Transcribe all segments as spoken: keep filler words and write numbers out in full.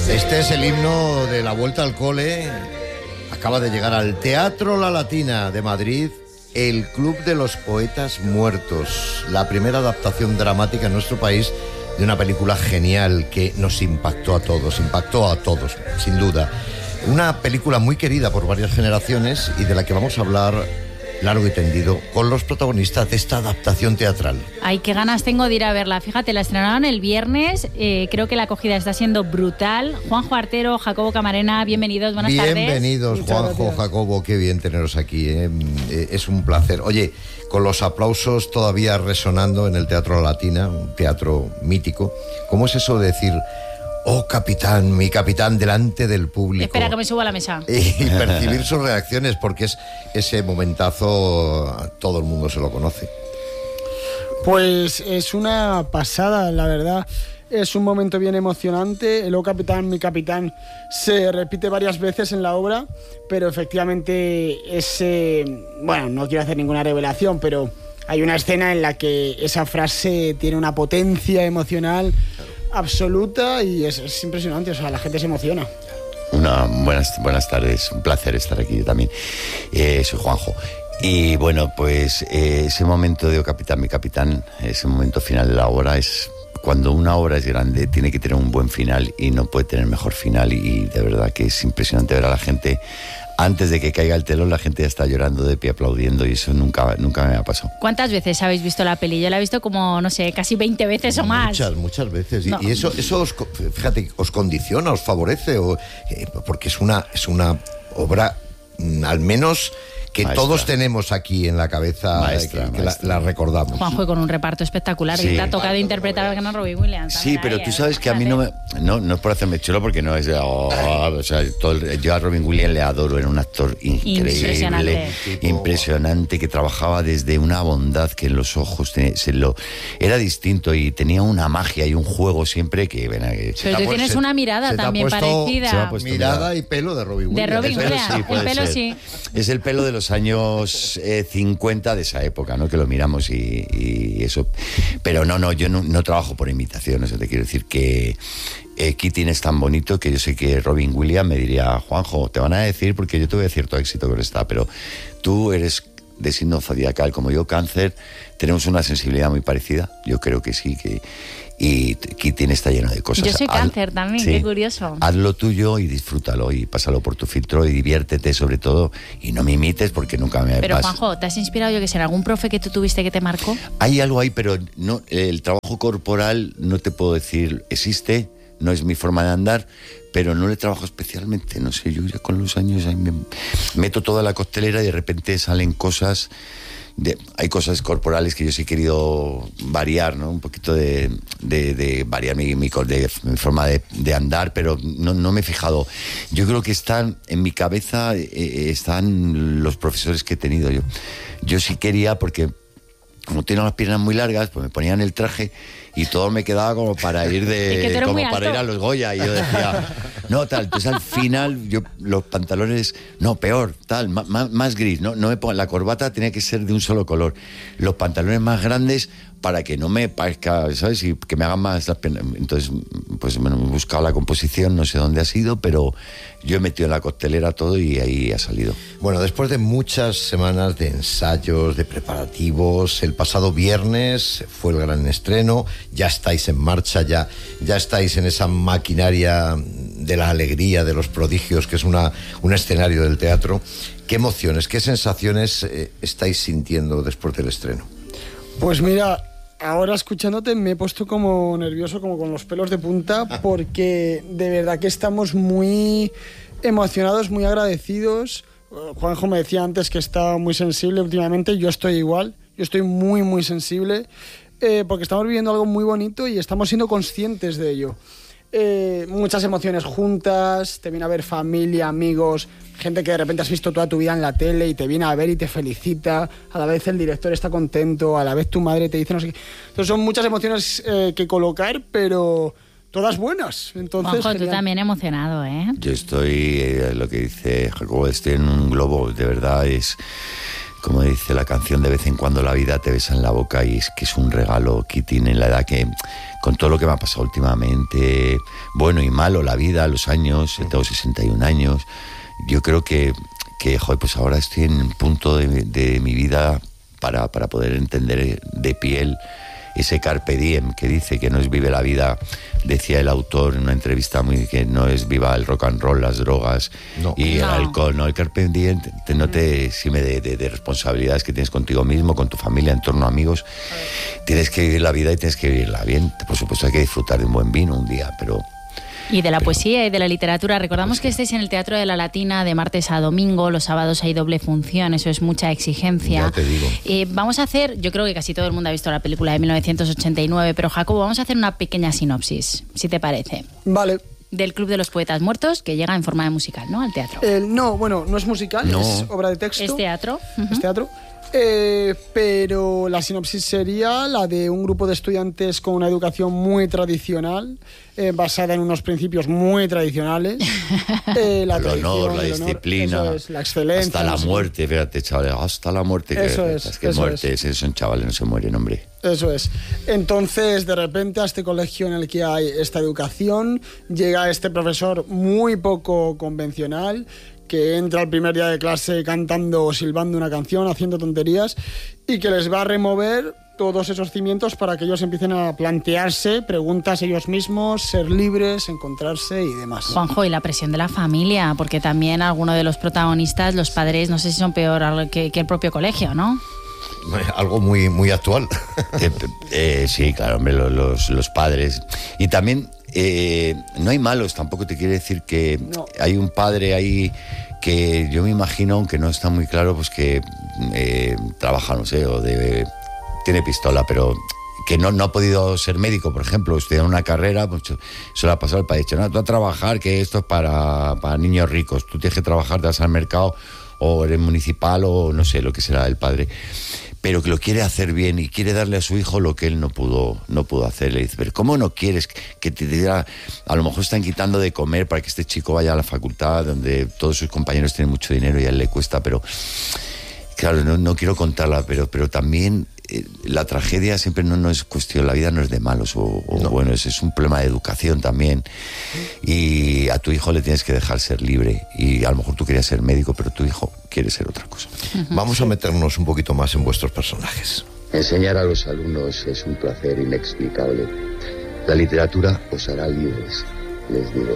Este es el himno de la vuelta al cole. Acaba de llegar al Teatro La Latina de Madrid el Club de los Poetas Muertos, la primera adaptación dramática en nuestro país de una película genial que nos impactó a todos, impactó a todos, sin duda. Una película muy querida por varias generaciones y de la que vamos a hablar largo y tendido con los protagonistas de esta adaptación teatral. Ay, qué ganas tengo de ir a verla. Fíjate, la estrenaron el viernes, eh, creo que la acogida está siendo brutal. Juanjo Artero, Jacobo Camarena, bienvenidos, buenas Bienvenidos, tardes. Bienvenidos, Juanjo, Jacobo, qué bien teneros aquí, ¿eh? Es un placer. Oye, con los aplausos todavía resonando en el Teatro La Latina, un teatro mítico, ¿cómo es eso de decir... oh, capitán, mi capitán, delante del público? Espera que me subo a la mesa. Y percibir sus reacciones, porque es ese momentazo, todo el mundo se lo conoce. Pues es una pasada, la verdad. Es un momento bien emocionante. El oh, capitán, mi capitán se repite varias veces en la obra, pero efectivamente ese... bueno, no quiero hacer ninguna revelación, pero hay una escena en la que esa frase tiene una potencia emocional absoluta y es, es impresionante, o sea, la gente se emociona. Una, buenas, buenas tardes, un placer estar aquí también. Eh, soy Juanjo. Y bueno, pues eh, ese momento de oh, capitán, mi capitán, ese momento final de la obra es... cuando una obra es grande, tiene que tener un buen final y no puede tener mejor final, y de verdad que es impresionante ver a la gente. Antes de que caiga el telón, la gente ya está llorando de pie, aplaudiendo, y eso nunca, nunca me ha pasado. ¿Cuántas veces habéis visto la peli? Yo la he visto como, no sé, casi veinte veces o más. Muchas, muchas veces. No. Y, y eso, eso os, fíjate, os condiciona, os favorece, o, eh, porque es una, es una obra, mm, al menos... que maestra. Todos tenemos aquí en la cabeza, maestra, que, que la, la recordamos. Juanjo, con un reparto espectacular, sí. que te ha tocado interpretar al gran Robin Williams. Sí, pero ahí, tú sabes ¿eh? que a mí no me... No, no es por hacerme chulo, porque no es... Oh, o sea, todo el, yo a Robin Williams le adoro, era un actor increíble, impresionante, impresionante, que trabajaba desde una bondad que en los ojos tenía, se lo, era distinto, y tenía una magia y un juego siempre que... Ven, que pero tú tienes se, una mirada también puesto, parecida. Mirada mirada y pelo de Robin Williams. De Robin Williams, sí, el pelo ser. sí. Es el pelo de los años... Eh, cincuenta de esa época, ¿no? Que lo miramos y, y eso. Pero no, no, yo no, no trabajo por imitación. Eso te quiero decir que eh, Keating es tan bonito que yo sé que Robin Williams me diría: Juanjo, te van a decir, porque yo tuve cierto éxito con esta, pero tú eres de signo zodiacal como yo, Cáncer, tenemos una sensibilidad muy parecida. Yo creo que sí, que... y Keating está lleno de cosas. Yo soy Haz, Cáncer también, sí, qué curioso. Haz lo tuyo y disfrútalo y pásalo por tu filtro y diviértete sobre todo, y no me imites porque nunca me Pero pasa. Juanjo, ¿te has inspirado, yo que sé, en algún profe que tú tuviste que te marcó? Hay algo ahí, pero no, el trabajo corporal no te puedo decir, existe, no es mi forma de andar, pero no le trabajo especialmente, no sé, yo ya con los años ahí me meto toda la costelera y de repente salen cosas... De, hay cosas corporales que yo sí he querido variar, ¿no? Un poquito de, de, de variar mi, mi, de, mi forma de, de andar, pero no, no me he fijado. Yo creo que están en mi cabeza, eh, están los profesores que he tenido yo. Yo sí quería, porque como tengo las piernas muy largas, pues me ponían el traje y todo me quedaba como para ir de como para ir a los Goya, y yo decía no tal, entonces al final yo los pantalones no, peor, tal, más, más gris, no, no me pongo, la corbata tenía que ser de un solo color, los pantalones más grandes para que no me parezca, ¿sabes? Y que me hagan más las piernas. Entonces, pues bueno, he buscado la composición, no sé dónde ha sido, pero yo he metido en la costelera todo y ahí ha salido. Bueno, después de muchas semanas de ensayos, de preparativos, el pasado viernes fue el gran estreno, ya estáis en marcha, ya, ya estáis en esa maquinaria de la alegría, de los prodigios, que es una, un escenario del teatro. ¿Qué emociones, qué sensaciones eh, estáis sintiendo después del estreno? Pues mira, ahora escuchándote me he puesto como nervioso, como con los pelos de punta, porque de verdad que estamos muy emocionados, muy agradecidos. Juanjo me decía antes que está muy sensible últimamente, yo estoy igual, yo estoy muy muy sensible, eh, porque estamos viviendo algo muy bonito y estamos siendo conscientes de ello. Eh, muchas emociones juntas, te viene a ver familia, amigos, gente que de repente has visto toda tu vida en la tele y te viene a ver y te felicita, a la vez el director está contento, a la vez tu madre te dice no sé qué. Entonces son muchas emociones eh, que colocar, pero todas buenas. Entonces, Juanjo, tú también emocionado, ¿eh? Yo estoy, eh, lo que dice Jacobo, estoy en un globo, de verdad, es... como dice la canción, de vez en cuando la vida te besa en la boca, y es que es un regalo, Kitin, en la edad que, con todo lo que me ha pasado últimamente, bueno y malo, la vida, los años, tengo sesenta y un años, yo creo que, que joder, pues ahora estoy en un punto de, de mi vida para, para poder entender de piel ese carpe diem que dice que no es vive la vida, decía el autor en una entrevista muy, que no es viva el rock and roll, las drogas no. y no. el alcohol, no, el carpe diem te, no te exime de, de, de responsabilidades que tienes contigo mismo, con tu familia, entorno, amigos. Tienes que vivir la vida y tienes que vivirla bien. Por supuesto hay que disfrutar de un buen vino un día, pero... Y de la Pero, poesía y de la literatura. Recordamos pues, que estáis en el Teatro de la Latina de martes a domingo, los sábados hay doble función, eso es mucha exigencia. Ya te digo. Eh, vamos a hacer, yo creo que casi todo el mundo ha visto la película de mil novecientos ochenta y nueve, pero Jacobo, vamos a hacer una pequeña sinopsis, si te parece. Vale. Del Club de los Poetas Muertos, que llega en forma de musical, ¿no? Al teatro. Eh, no, bueno, no es musical, No. es obra de texto. Es teatro. Uh-huh. Es teatro. Eh, pero la sinopsis sería la de un grupo de estudiantes con una educación muy tradicional, eh, basada en unos principios muy tradicionales. Eh, la el tradición, honor, la el honor, disciplina, eso es, la excelencia. hasta la no sé muerte, fíjate, chavales, hasta la muerte. Eso que, es, es que eso muerte, es. esos son chavales, no se mueren, hombre. Eso es. Entonces, de repente, a este colegio en el que hay esta educación, llega este profesor muy poco convencional, que entra el primer día de clase cantando o silbando una canción, haciendo tonterías, y que les va a remover todos esos cimientos para que ellos empiecen a plantearse preguntas ellos mismos, ser libres, encontrarse y demás. Juanjo, y la presión de la familia, porque también algunos de los protagonistas, los padres, no sé si son peor que, que el propio colegio, ¿no? Algo muy, muy actual. eh, eh, sí, claro, hombre, los, los, los padres. Y también... Eh, no hay malos, tampoco te quiere decir que no. Hay un padre ahí que yo me imagino, aunque no está muy claro, pues que eh, trabaja, no sé, o de, tiene pistola, pero que no, no ha podido ser médico, por ejemplo, estudiar una carrera, pues se lo ha pasado el país. No, tú a trabajar, que esto es para, para niños ricos, tú tienes que trabajar, te vas al mercado, o eres municipal, o no sé, lo que será el padre. Pero que lo quiere hacer bien y quiere darle a su hijo lo que él no pudo no pudo hacer. Le dice, pero ¿cómo no quieres que te diera? A lo mejor están quitando de comer para que este chico vaya a la facultad donde todos sus compañeros tienen mucho dinero y a él le cuesta, pero claro, no, no quiero contarla, pero, pero también eh, la tragedia siempre no, no es cuestión, la vida no es de malos o, o no. Bueno, es, es un problema de educación también, y a tu hijo le tienes que dejar ser libre, y a lo mejor tú querías ser médico, pero tu hijo quiere ser otra cosa. Uh-huh. Vamos a meternos un poquito más en vuestros personajes. Enseñar a los alumnos es un placer inexplicable. La literatura os hará libres, les digo.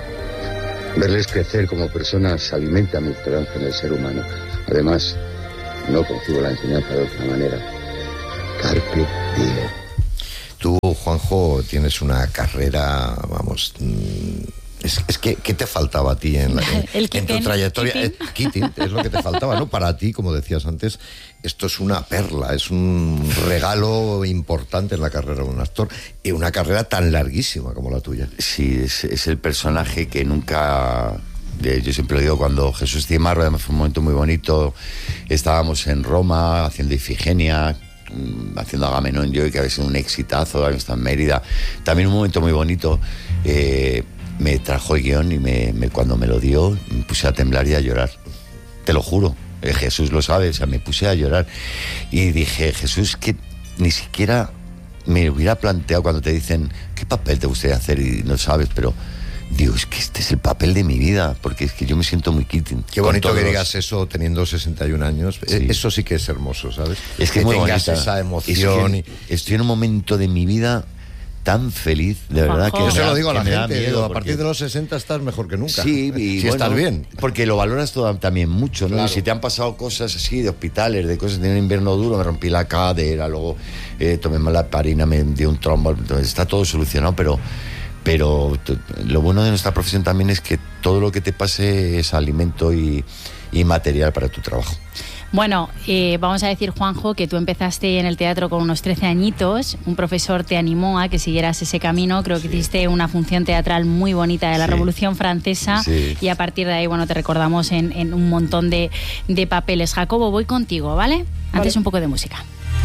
Verles crecer como personas alimenta mi esperanza en el ser humano. Además, no concibo la enseñanza de otra manera. Carpe diem. Tú, Juanjo, tienes una carrera, vamos... Mmm, es, es que, ¿qué te faltaba a ti en, la, en, El en tu trayectoria? Kitin, eh, es lo que te faltaba, ¿no? Para ti, como decías antes, esto es una perla, es un regalo importante en la carrera de un actor, y una carrera tan larguísima como la tuya. Sí, es, es el personaje que nunca... Yo siempre lo digo, cuando Jesús Cimarro, además fue un momento muy bonito, estábamos en Roma haciendo Ifigenia, haciendo Agamenón, yo, que había sido un exitazo, había estado en Mérida, también un momento muy bonito. eh, me trajo el guión y me, me, cuando me lo dio me puse a temblar y a llorar, te lo juro, eh, Jesús lo sabe, o sea, me puse a llorar y dije, Jesús, que ni siquiera me hubiera planteado cuando te dicen ¿qué papel te gustaría hacer? Y no sabes, pero digo, es que este es el papel de mi vida, porque es que yo me siento muy Kitin. Qué bonito que digas eso teniendo sesenta y un años. Sí. Eso sí que es hermoso, ¿sabes? Es que, que es muy tengas bonita. esa emoción. Es que estoy en un momento de mi vida tan feliz, de verdad, que yo se me lo da- digo a la que me da gente, miedo, digo, a porque- partir de los sesenta estás mejor que nunca. Sí, y si bueno, estás bien. Porque lo valoras todo también mucho, ¿no? Claro. Y si te han pasado cosas así de hospitales, de cosas de un invierno duro, me rompí la cadera, luego eh, tomé mala parina, me dio un trombo, entonces está todo solucionado, pero pero t- lo bueno de nuestra profesión también es que todo lo que te pase es alimento y, y material para tu trabajo. Bueno, eh, vamos a decir, Juanjo, que tú empezaste en el teatro con unos trece añitos, un profesor te animó a que siguieras ese camino, creo que Sí. hiciste una función teatral muy bonita de la Sí. Revolución Francesa, Sí. y a partir de ahí, bueno, te recordamos en, en un montón de, de papeles. Jacobo, voy contigo, ¿vale? Antes Vale. un poco de música.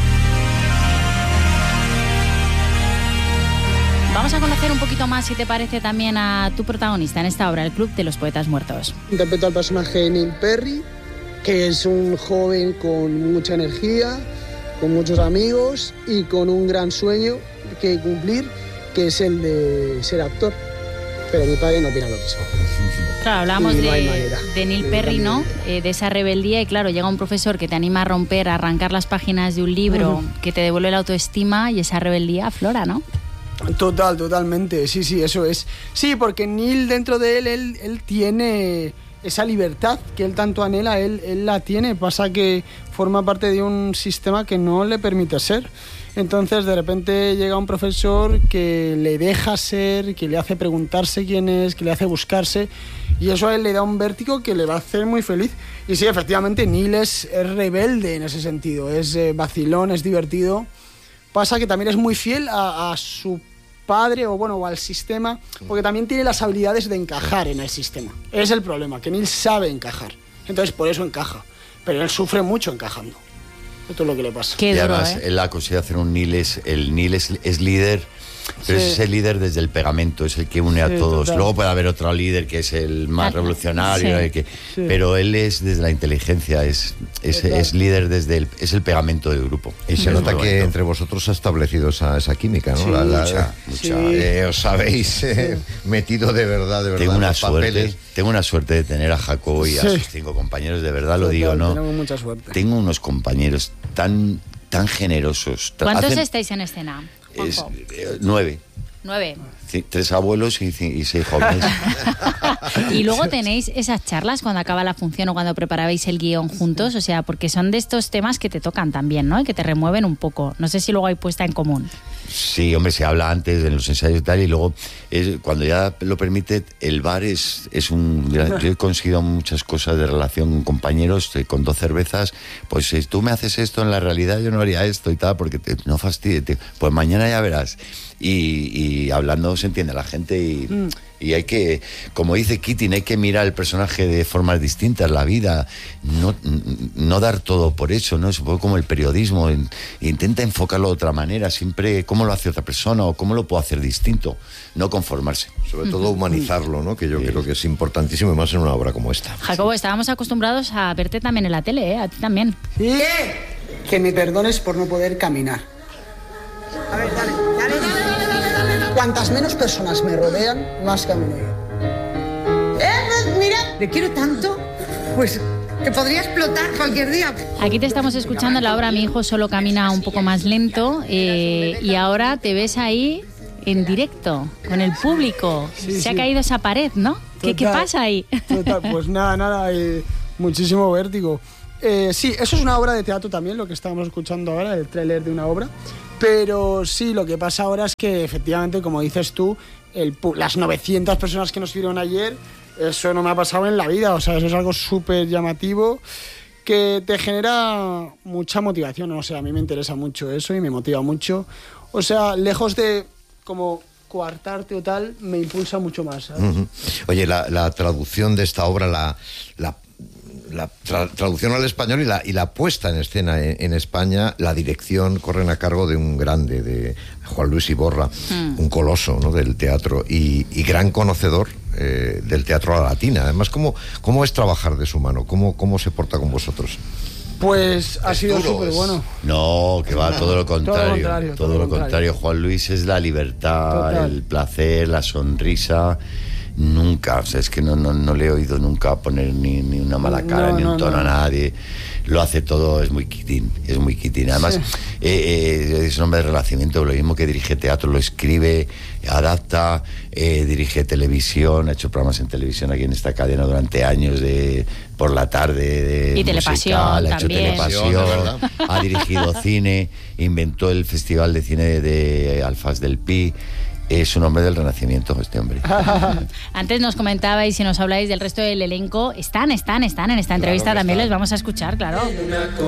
Vamos a conocer un poquito más, si te parece, también a tu protagonista en esta obra, El Club de los Poetas Muertos. Interpreto al personaje de Neil Perry, que es un joven con mucha energía, con muchos amigos y con un gran sueño que cumplir, que es el de ser actor. Pero mi padre no opina lo mismo. Claro, hablábamos Y no de, hay manera de Neil de Perry, ¿no? cambiar. Eh, de esa rebeldía, y claro, llega un profesor que te anima a romper, a arrancar las páginas de un libro, Ujú. que te devuelve la autoestima, y esa rebeldía aflora, ¿no? Total, totalmente, sí, sí, eso es. Sí, porque Neil, dentro de él, él, él tiene esa libertad que él tanto anhela, él, él la tiene. Pasa que forma parte de un sistema que no le permite ser. Entonces, de repente llega un profesor que le deja ser, que le hace preguntarse quién es, que le hace buscarse, y eso a él le da un vértigo que le va a hacer muy feliz. Y sí, efectivamente, Neil es, es rebelde en ese sentido, es eh, vacilón, es divertido. Pasa que también es muy fiel a, a su padre o bueno o al sistema, porque también tiene las habilidades de encajar en el sistema. Es el problema, que Neil sabe encajar, entonces por eso encaja, pero él sufre mucho encajando. Esto es lo que le pasa. Qué Y duro, además, ¿eh? él la consigue hacer un Neil, es, el Neil es, es líder, pero Sí. es ese líder desde el pegamento, es el que une a Sí, todos. total. Luego puede haber otro líder que es el más Ah, revolucionario, sí. el que, Sí. pero él es desde la inteligencia, es, es, Total. es líder desde el, es el pegamento del grupo. Y se Es nota muy que bonito. entre vosotros se ha establecido esa, esa química, ¿no? Sí, mucha, mucha. Sí. Eh, os habéis eh, metido de verdad, de verdad. Tengo en una los suerte, papeles. tengo una suerte de tener a Jacobo y a Sí. sus cinco compañeros, de verdad lo Total, digo, ¿no? Tenemos mucha suerte. Tengo unos compañeros tan, tan generosos. tan- ¿Cuántos hacen- estáis en escena, es, Juanjo? eh, nueve. Nueve. Sí, tres abuelos y, ci- y seis jóvenes. Y luego tenéis esas charlas cuando acaba la función o cuando preparabais el guión juntos, o sea, porque son de estos temas que te tocan también, ¿no? Y que te remueven un poco. No sé si luego hay puesta en común. Sí, hombre, se habla antes en los ensayos y tal, y luego es, cuando ya lo permite, el bar es, es un... Yo he conseguido muchas cosas de relación con compañeros, eh, con dos cervezas, pues si tú me haces esto, en la realidad yo no haría esto y tal, porque te, no fastidies, te- pues mañana ya verás. Y, y hablando se entiende la gente y, Mm. y hay que, como dice Keating, hay que mirar el personaje de formas distintas, la vida, no, no dar todo por hecho, ¿no? Es un poco como el periodismo, en- intenta enfocarlo de otra manera, siempre cómo lo hace otra persona o cómo lo puedo hacer distinto, no conformarse. Sobre todo humanizarlo, ¿no? Que yo creo que es importantísimo, y más en una obra como esta. Jacobo, estábamos acostumbrados a verte también en la tele, ¿eh? A ti también. ¿Sí? Que me perdones por no poder caminar. A ver, dale, dale, dale, dale, dale, dale, dale. Cuantas menos personas me rodean, más camino yo. Eh, pues mira, le quiero tanto, pues que podría explotar cualquier día. Aquí te estamos escuchando la obra Mi hijo solo camina un poco más lento, eh, y ahora te ves ahí en directo, con el público. Sí, Se ha sí. caído esa pared, ¿no? ¿Qué, ¿Qué Total, pasa ahí? Total, pues nada, nada, eh, muchísimo vértigo. Eh, sí, eso es una obra de teatro también, lo que estábamos escuchando ahora, el tráiler de una obra. Pero sí, lo que pasa ahora es que efectivamente, como dices tú, el, pu- las novecientas personas que nos vieron ayer, eso no me ha pasado en la vida. O sea, eso es algo súper llamativo que te genera mucha motivación. O sea, a mí me interesa mucho eso y me motiva mucho. O sea, lejos de como coartarte o tal, me impulsa mucho más, ¿sabes? Ujú. Oye, la, la traducción de esta obra, la, la, la tra- traducción al español y la, y la puesta en escena en, en España, la dirección corren a cargo de un grande, de Juan Luis Iborra, Mm. un coloso, ¿no?, del teatro y, y gran conocedor eh, del teatro a la latina. Además, ¿cómo, cómo es trabajar de su mano? ¿Cómo, cómo se porta con vosotros? Pues ha Es sido duro, súper es- bueno. No, que va, todo lo contrario. contrario, Todo, todo lo lo contrario. contrario. Juan Luis es la libertad, Total. el placer, la sonrisa. Nunca, o sea, es que no, no, no le he oído nunca poner ni, ni una mala cara, No, ni un no, tono no. a nadie. Lo hace todo, es muy quitín, es muy quitín. Además, Sí. eh, eh, es un hombre de renacimiento, lo mismo que dirige teatro, lo escribe, adapta, eh, dirige televisión, ha hecho programas en televisión aquí en esta cadena durante años, de por la tarde, de Y Telepasión musical, ha hecho también. Telepasión, De verdad. ha dirigido cine, inventó el Festival de Cine de, de Alfaz del Pi. Es un hombre del Renacimiento, este hombre. Antes nos comentabais y nos habláis del resto del elenco. Están, están, están en esta entrevista. que También están. les vamos a escuchar, claro.